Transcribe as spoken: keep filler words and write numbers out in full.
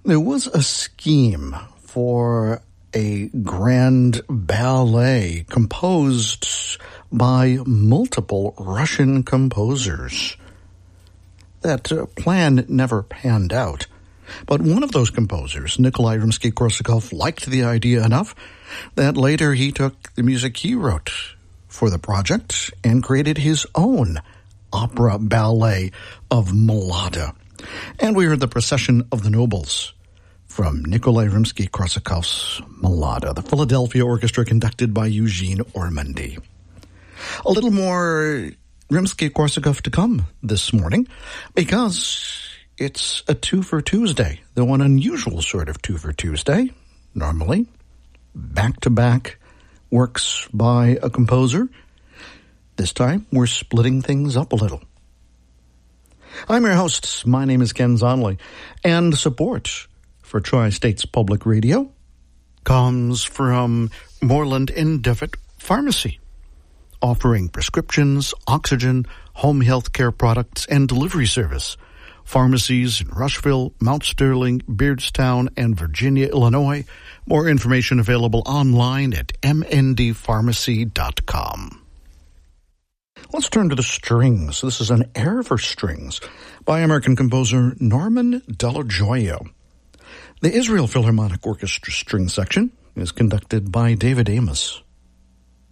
There was a scheme for a grand ballet composed by multiple Russian composers. That uh, plan never panned out. But one of those composers, Nikolai Rimsky-Korsakov, liked the idea enough that later he took the music he wrote for the project and created his own opera ballet of Mlada. And we heard the Procession of the Nobles from Nikolai Rimsky-Korsakov's Mlada, the Philadelphia Orchestra conducted by Eugene Ormandy. A little more Rimsky-Korsakov to come this morning because it's a two for Tuesday, though an unusual sort of two for Tuesday. Normally, back-to-back works by a composer. This time, we're splitting things up a little. I'm your host. My name is Ken Zonley, and support for Tri-States Public Radio comes from Moreland and Devitt Pharmacy, offering prescriptions, oxygen, home health care products, and delivery service. Pharmacies in Rushville, Mount Sterling, Beardstown, and Virginia, Illinois. More information available online at m n d pharmacy dot com. Let's turn to the strings. This is an air for strings by American composer Norman Della Gioia. The Israel Philharmonic Orchestra String Section is conducted by David Amos.